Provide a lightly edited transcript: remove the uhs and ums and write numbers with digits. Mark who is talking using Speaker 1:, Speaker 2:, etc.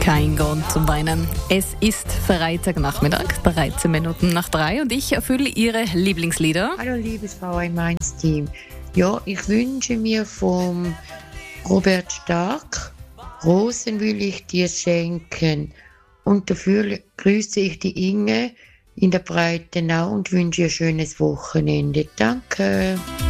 Speaker 1: Kein Grund zum Weinen. Es ist Freitagnachmittag, 13 Minuten nach 3 und ich erfülle Ihre Lieblingslieder.
Speaker 2: Hallo liebes V1-Team. Ja, ich wünsche mir vom Robert Stark Rosen will ich dir schenken. Und dafür grüße ich die Inge in der Breitenau und wünsche ihr ein schönes Wochenende. Danke.